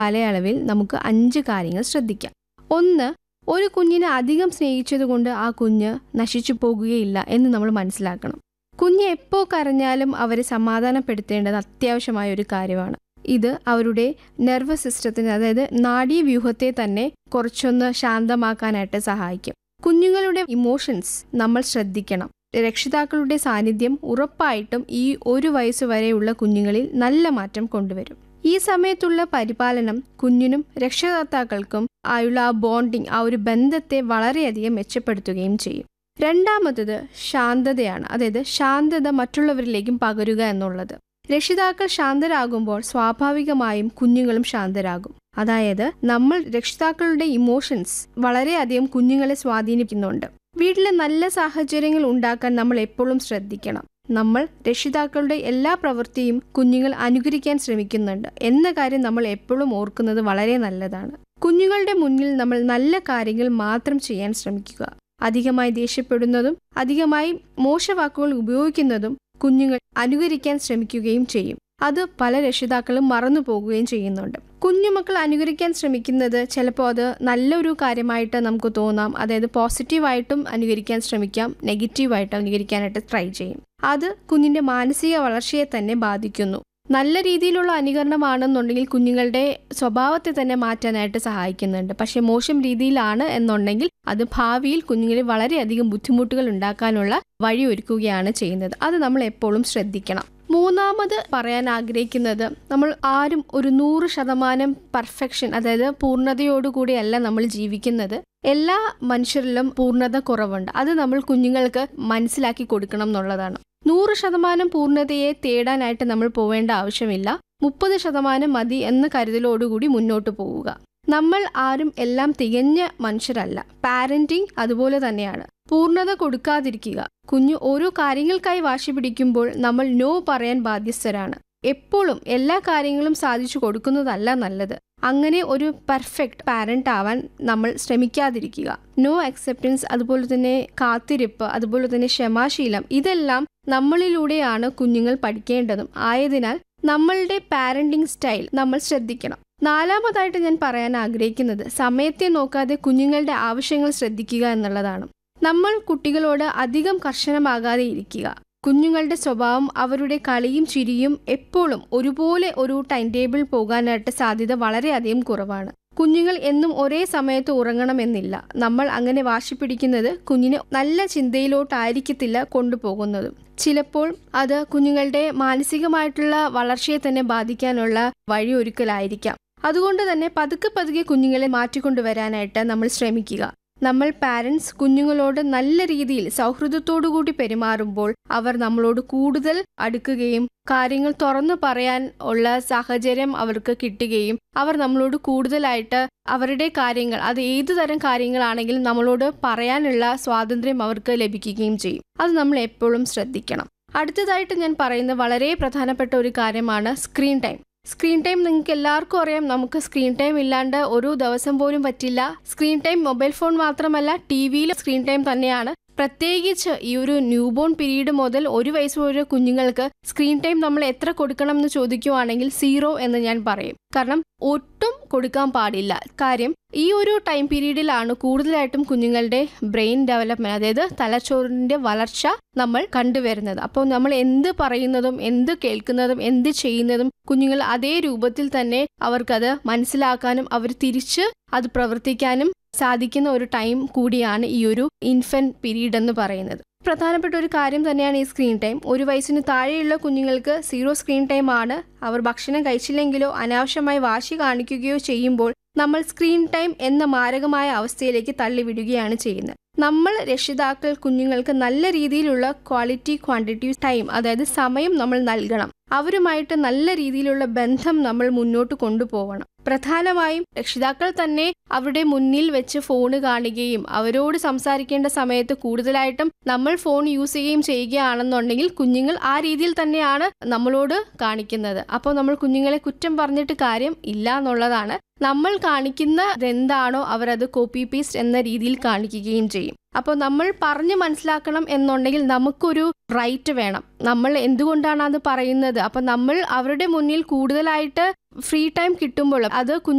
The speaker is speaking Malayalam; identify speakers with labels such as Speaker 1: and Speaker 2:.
Speaker 1: കാലയളവിൽ നമുക്ക് 5 കാര്യങ്ങൾ ശ്രദ്ധിക്കാം. 1, ഒരു കുഞ്ഞിനെ അധികം സ്നേഹിച്ചതുകൊണ്ട് ആ കുഞ്ഞ് നശിച്ചു പോകുകയില്ല എന്ന് നമ്മൾ മനസ്സിലാക്കണം. കുഞ്ഞ് എപ്പോൾ കരഞ്ഞാലും അവരെ സമാധാനപ്പെടുത്തേണ്ടത് അത്യാവശ്യമായ ഒരു കാര്യമാണ്. ഇത് അവരുടെ നെർവസ് സിസ്റ്റത്തിന്, അതായത് നാഡീവ്യൂഹത്തെ തന്നെ കുറച്ചൊന്ന് ശാന്തമാക്കാനായിട്ട് സഹായിക്കും. കുഞ്ഞുങ്ങളുടെ ഇമോഷൻസ് നമ്മൾ ശ്രദ്ധിക്കണം. രക്ഷിതാക്കളുടെ സാന്നിധ്യം ഉറപ്പായിട്ടും ഈ 1 വയസ്സ് വരെയുള്ള കുഞ്ഞുങ്ങളിൽ നല്ല മാറ്റം കൊണ്ടുവരും. ഈ സമയത്തുള്ള പരിപാലനം കുഞ്ഞിനും രക്ഷകർത്താക്കൾക്കും ആയുള്ള ആ ബോണ്ടിങ്, ആ ഒരു ബന്ധത്തെ വളരെയധികം മെച്ചപ്പെടുത്തുകയും ചെയ്യും. രണ്ടാമത്തത് ശാന്തതയാണ്. അതായത് ശാന്തത മറ്റുള്ളവരിലേക്കും പകരുക എന്നുള്ളത്. രക്ഷിതാക്കൾ ശാന്തരാകുമ്പോൾ സ്വാഭാവികമായും കുഞ്ഞുങ്ങളും ശാന്തരാകും. അതായത് നമ്മൾ രക്ഷിതാക്കളുടെ ഇമോഷൻസ് വളരെയധികം കുഞ്ഞുങ്ങളെ സ്വാധീനിക്കുന്നുണ്ട്. വീട്ടിലെ നല്ല സാഹചര്യങ്ങൾ ഉണ്ടാക്കാൻ നമ്മൾ എപ്പോഴും ശ്രദ്ധിക്കണം. നമ്മൾ രക്ഷിതാക്കളുടെ എല്ലാ പ്രവൃത്തിയും കുഞ്ഞുങ്ങൾ അനുകരിക്കാൻ ശ്രമിക്കുന്നുണ്ട് എന്ന കാര്യം നമ്മൾ എപ്പോഴും ഓർക്കുന്നത് വളരെ നല്ലതാണ്. കുഞ്ഞുങ്ങളുടെ മുന്നിൽ നമ്മൾ നല്ല കാര്യങ്ങൾ മാത്രം ചെയ്യാൻ ശ്രമിക്കുക. അധികമായി ദേഷ്യപ്പെടുന്നതും അധികമായി മോശവാക്കുകൾ ഉപയോഗിക്കുന്നതും കുഞ്ഞുങ്ങൾ അനുകരിക്കാൻ ശ്രമിക്കുകയും ചെയ്യും. അത് പല രക്ഷിതാക്കളും മറന്നു പോകുകയും ചെയ്യുന്നുണ്ട്. കുഞ്ഞുമക്കൾ അനുകരിക്കാൻ ശ്രമിക്കുന്നത് ചിലപ്പോൾ അത് നല്ലൊരു കാര്യമായിട്ട് നമുക്ക് തോന്നാം. അതായത് പോസിറ്റീവായിട്ടും അനുകരിക്കാൻ ശ്രമിക്കാം, നെഗറ്റീവായിട്ട് അനുകരിക്കാനായിട്ട് ട്രൈ ചെയ്യും. അത് കുഞ്ഞിൻ്റെ മാനസിക വളർച്ചയെ തന്നെ ബാധിക്കുന്നു. നല്ല രീതിയിലുള്ള അനുകരണമാണെന്നുണ്ടെങ്കിൽ കുഞ്ഞുങ്ങളുടെ സ്വഭാവത്തെ തന്നെ മാറ്റാനായിട്ട് സഹായിക്കുന്നുണ്ട്. പക്ഷെ മോശം രീതിയിലാണ് എന്നുണ്ടെങ്കിൽ അത് ഭാവിയിൽ കുഞ്ഞുങ്ങളിൽ വളരെയധികം ബുദ്ധിമുട്ടുകൾ ഉണ്ടാക്കാനുള്ള വഴിയൊരുക്കുകയാണ് ചെയ്യുന്നത്. അത് നമ്മൾ എപ്പോഴും ശ്രദ്ധിക്കണം. മൂന്നാമത് പറയാൻ ആഗ്രഹിക്കുന്നത്, നമ്മൾ ആരും ഒരു 100% പെർഫെക്ഷൻ, അതായത് പൂർണ്ണതയോടുകൂടിയല്ല നമ്മൾ ജീവിക്കുന്നത്. എല്ലാ മനുഷ്യരിലും പൂർണ്ണത കുറവുണ്ട്. അത് നമ്മൾ കുഞ്ഞുങ്ങൾക്ക് മനസ്സിലാക്കി കൊടുക്കണം എന്നുള്ളതാണ്. 100% പൂർണ്ണതയെ തേടാനായിട്ട് നമ്മൾ പോവേണ്ട ആവശ്യമില്ല. 30% മതി എന്ന കരുതലോടുകൂടി മുന്നോട്ട് പോവുക. നമ്മൾ ആരും എല്ലാം തികഞ്ഞ മനുഷ്യരല്ല. പാരന്റിങ് അതുപോലെ തന്നെയാണ്. പൂർണ്ണത കൊടുക്കാതിരിക്കുക. കുഞ്ഞു ഓരോ കാര്യങ്ങൾക്കായി വാശി പിടിക്കുമ്പോൾ നമ്മൾ നോ പറയാൻ ബാധ്യസ്ഥരാണ്. എപ്പോഴും എല്ലാ കാര്യങ്ങളും സാധിച്ചു കൊടുക്കുന്നതല്ല നല്ലത്. അങ്ങനെ ഒരു പെർഫെക്റ്റ് പാരന്റ് ആവാൻ നമ്മൾ ശ്രമിക്കാതിരിക്കുക. നോ അക്സെപ്റ്റൻസ്, അതുപോലെ തന്നെ കാത്തിരിപ്പ്, അതുപോലെ തന്നെ ക്ഷമാശീലം, ഇതെല്ലാം നമ്മളിലൂടെയാണ് കുഞ്ഞുങ്ങൾ പഠിക്കേണ്ടതും. ആയതിനാൽ നമ്മളുടെ പാരന്റിങ് സ്റ്റൈൽ നമ്മൾ ശ്രദ്ധിക്കണം. നാലാമതായിട്ട് ഞാൻ പറയാൻ ആഗ്രഹിക്കുന്നത്, സമയത്തെ നോക്കാതെ കുഞ്ഞുങ്ങളുടെ ആവശ്യങ്ങൾ ശ്രദ്ധിക്കുക എന്നുള്ളതാണ്. നമ്മൾ കുട്ടികളോട് അധികം കർശനമാകാതെ ഇരിക്കുക. കുഞ്ഞുങ്ങളുടെ സ്വഭാവം, അവരുടെ കളിയും ചിരിയും എപ്പോഴും ഒരുപോലെ ഒരു ടൈം ടേബിൾ പോകാനായിട്ട് സാധ്യത വളരെയധികം കുറവാണ്. കുഞ്ഞുങ്ങൾ എന്നും ഒരേ സമയത്ത് ഉറങ്ങണമെന്നില്ല. നമ്മൾ അങ്ങനെ വാശി പിടിക്കുന്നത് കുഞ്ഞിനെ നല്ല ചിന്തയിലോട്ടായിരിക്കത്തില്ല കൊണ്ടുപോകുന്നതും. ചിലപ്പോൾ അത് കുഞ്ഞുങ്ങളുടെ മാനസികമായിട്ടുള്ള വളർച്ചയെ തന്നെ ബാധിക്കാനുള്ള വഴിയൊരുക്കലായിരിക്കാം. അതുകൊണ്ട് തന്നെ പതുക്കെ കുഞ്ഞുങ്ങളെ മാറ്റിക്കൊണ്ടുവരാനായിട്ട് നമ്മൾ ശ്രമിക്കുക. നമ്മൾ പാരൻസ് കുഞ്ഞുങ്ങളോട് നല്ല രീതിയിൽ സൗഹൃദത്തോടുകൂടി പെരുമാറുമ്പോൾ അവർ നമ്മളോട് കൂടുതൽ അടുക്കുകയും കാര്യങ്ങൾ തുറന്നു പറയാൻ ഉള്ള സാഹചര്യം അവർക്ക് കിട്ടുകയും അവർ നമ്മളോട് കൂടുതലായിട്ട് അവരുടെ കാര്യങ്ങൾ, അത് ഏതു തരം കാര്യങ്ങളാണെങ്കിലും നമ്മളോട് പറയാനുള്ള സ്വാതന്ത്ര്യം അവർക്ക് ലഭിക്കുകയും ചെയ്യും. അത് നമ്മൾ എപ്പോഴും ശ്രദ്ധിക്കണം. അടുത്തതായിട്ട് ഞാൻ പറയുന്ന വളരെ പ്രധാനപ്പെട്ട ഒരു കാര്യമാണ് സ്ക്രീൻ ടൈം. സ്ക്രീൻ ടൈം നിങ്ങൾക്ക് എല്ലാവർക്കും അറിയാം. നമുക്ക് സ്ക്രീൻ ടൈം ഇല്ലാണ്ട് ഒരു ദിവസം പോലും പറ്റില്ല. സ്ക്രീൻ ടൈം മൊബൈൽ ഫോൺ മാത്രമല്ല, ടി-വിയിൽ സ്ക്രീൻ ടൈം തന്നെയാണ്. പ്രത്യേകിച്ച് ഈ ഒരു ന്യൂബോൺ പീരീഡ് മുതൽ 1 വയസ്സ് വരെ കുഞ്ഞുങ്ങൾക്ക് സ്ക്രീൻ ടൈം നമ്മൾ എത്ര കൊടുക്കണം എന്ന് ചോദിക്കുവാണെങ്കിൽ 0 എന്ന് ഞാൻ പറയും. കാരണം ഒട്ടും കൊടുക്കാൻ പാടില്ല. കാര്യം ഈ ഒരു ടൈം പീരീഡിലാണ് കൂടുതലായിട്ടും കുഞ്ഞുങ്ങളുടെ ബ്രെയിൻ ഡെവലപ്മെന്റ്, അതായത് തലച്ചോറിന്റെ വളർച്ച നമ്മൾ കണ്ടുവരുന്നത്. അപ്പോൾ നമ്മൾ എന്ത് പറയുന്നതും എന്ത് കേൾക്കുന്നതും എന്ത് ചെയ്യുന്നതും കുഞ്ഞുങ്ങൾ അതേ രൂപത്തിൽ തന്നെ അവർക്കത് മനസ്സിലാക്കാനും അവർ തിരിച്ച് അത് പ്രവർത്തിക്കാനും സാധിക്കുന്ന ഒരു ടൈം കൂടിയാണ് ഈ ഒരു ഇൻഫന്റ് പീരീഡ് എന്ന് പറയുന്നത്. പ്രധാനപ്പെട്ട ഒരു കാര്യം തന്നെയാണ് ഈ സ്ക്രീൻ ടൈം. 1 വയസ്സിന് താഴെയുള്ള കുഞ്ഞുങ്ങൾക്ക് 0 സ്ക്രീൻ ടൈം ആണ്. അവർ ഭക്ഷണം കഴിച്ചില്ലെങ്കിലോ അനാവശ്യമായി വാശി കാണിക്കുകയോ ചെയ്യുമ്പോൾ നമ്മൾ സ്ക്രീൻ ടൈം എന്ന മാരകമായ അവസ്ഥയിലേക്ക് തള്ളിവിടുകയാണ് ചെയ്യുന്നത്. നമ്മൾ രക്ഷിതാക്കൾ കുഞ്ഞുങ്ങൾക്ക് നല്ല രീതിയിലുള്ള ക്വാളിറ്റി ക്വാണ്ടിറ്റി ടൈം, അതായത് സമയം നമ്മൾ നൽകണം. അവരുമായിട്ട് നല്ല രീതിയിലുള്ള ബന്ധം നമ്മൾ മുന്നോട്ട് കൊണ്ടുപോകണം. പ്രധാനമായും രക്ഷിതാക്കൾ തന്നെ അവരുടെ മുന്നിൽ വെച്ച് ഫോണ് കാണുകയും അവരോട് സംസാരിക്കേണ്ട സമയത്ത് കൂടുതലായിട്ടും നമ്മൾ ഫോൺ യൂസ് ചെയ്യുകയാണെന്നുണ്ടെങ്കിൽ കുഞ്ഞുങ്ങൾ ആ രീതിയിൽ തന്നെയാണ് നമ്മളോട് കാണിക്കുന്നത്. അപ്പോൾ നമ്മൾ കുഞ്ഞുങ്ങളെ കുറ്റം പറഞ്ഞിട്ട് കാര്യം ഇല്ല എന്നുള്ളതാണ്. നമ്മൾ കാണിക്കുന്നത് എന്താണോ അവരത് കോപ്പി പേസ്റ്റ് എന്ന രീതിയിൽ കാണിക്കുകയും ചെയ്യും. അപ്പോൾ നമ്മൾ പറഞ്ഞ് മനസ്സിലാക്കണം എന്നുണ്ടെങ്കിൽ നമുക്കൊരു റൈറ്റ് വേണം. നമ്മൾ എന്തുകൊണ്ടാണ് അത് പറയുന്നത്, അപ്പം നമ്മൾ അവരുടെ മുന്നിൽ കൂടുതലായിട്ട് ഫ്രീ ടൈം കിട്ടുമ്പോൾ അത്